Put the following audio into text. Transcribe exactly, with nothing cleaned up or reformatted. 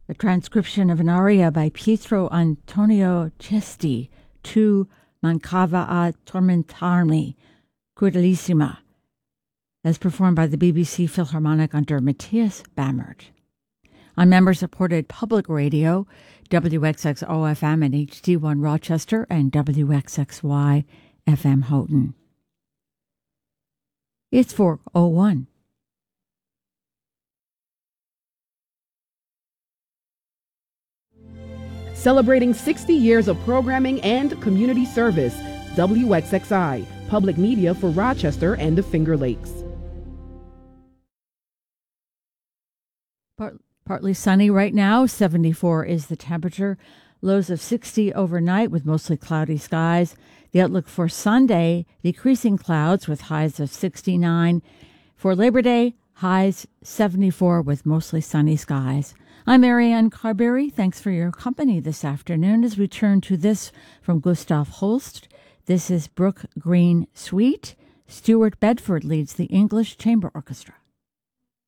The transcription of an aria by Pietro Antonio Cesti, Tu mancava a tormentarmi, crudelsima, as performed by the B B C Philharmonic under Matthias Bammert. On member-supported public radio, W X X O F M and H D one Rochester and W X X Y F M Houghton. It's four oh one. Celebrating sixty years of programming and community service, W X X I, public media for Rochester and the Finger Lakes. Part, partly sunny right now, seventy-four is the temperature. Lows of sixty overnight with mostly cloudy skies. The outlook for Sunday, decreasing clouds with highs of sixty-nine. For Labor Day, highs seventy-four with mostly sunny skies. I'm Marianne Carberry. Thanks for your company this afternoon as we turn to this from Gustav Holst. This is Brook Green Suite. Stuart Bedford leads the English Chamber Orchestra.